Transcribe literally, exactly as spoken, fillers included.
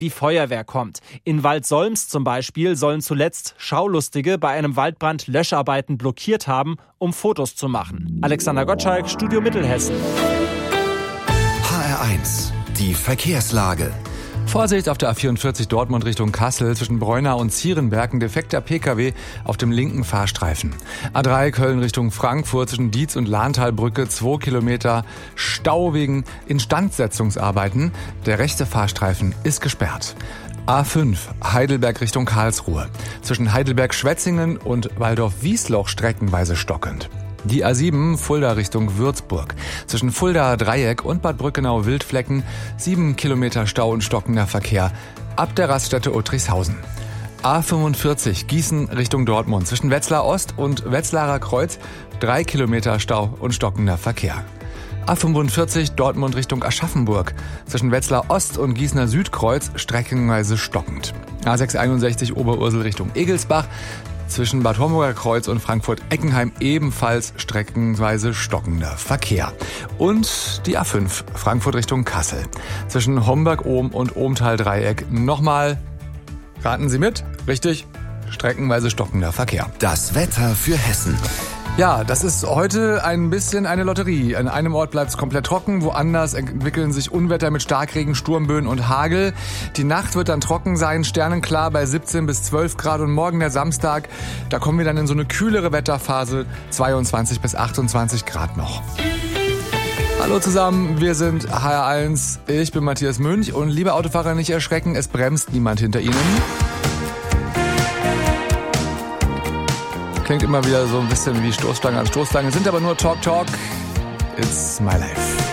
Die Feuerwehr kommt. In Waldsolms zum Beispiel sollen zuletzt Schaulustige bei einem Waldbrand Löscharbeiten blockiert haben, um Fotos zu machen. Alexander Gottschalk, Studio Mittelhessen. H R eins, die Verkehrslage. Vorsicht auf der A vierundvierzig Dortmund Richtung Kassel zwischen Breunau und Zierenberg, ein defekter P K W auf dem linken Fahrstreifen. A drei Köln Richtung Frankfurt zwischen Dietz und Lahntalbrücke, zwei Kilometer Stau wegen Instandsetzungsarbeiten. Der rechte Fahrstreifen ist gesperrt. A fünf Heidelberg Richtung Karlsruhe zwischen Heidelberg-Schwetzingen und Waldorf-Wiesloch streckenweise stockend. Die A sieben Fulda Richtung Würzburg. Zwischen Fulda Dreieck und Bad Brückenau-Wildflecken sieben Kilometer Stau und stockender Verkehr ab der Raststätte Uttrichshausen. A fünfundvierzig Gießen Richtung Dortmund. Zwischen Wetzlar Ost und Wetzlarer Kreuz drei Kilometer Stau und stockender Verkehr. A fünfundvierzig Dortmund Richtung Aschaffenburg. Zwischen Wetzlar Ost und Gießener Südkreuz streckenweise stockend. A sechshunderteinundsechzig Oberursel Richtung Egelsbach. Zwischen Bad Homburger Kreuz und Frankfurt-Eckenheim ebenfalls streckenweise stockender Verkehr. Und die A fünf Frankfurt Richtung Kassel. Zwischen Homberg-Ohm und Ohmtal-Dreieck nochmal, raten Sie mit, richtig, streckenweise stockender Verkehr. Das Wetter für Hessen. Ja, das ist heute ein bisschen eine Lotterie. An einem Ort bleibt es komplett trocken, woanders entwickeln sich Unwetter mit Starkregen, Sturmböen und Hagel. Die Nacht wird dann trocken sein, sternenklar bei siebzehn bis zwölf Grad und morgen der Samstag, da kommen wir dann in so eine kühlere Wetterphase, zweiundzwanzig bis achtundzwanzig Grad noch. Hallo zusammen, wir sind H R eins, ich bin Matthias Münch und liebe Autofahrer, nicht erschrecken, es bremst niemand hinter Ihnen. Klingt immer wieder so ein bisschen wie Stoßstange an Stoßstange, sind aber nur Talk Talk. It's my life.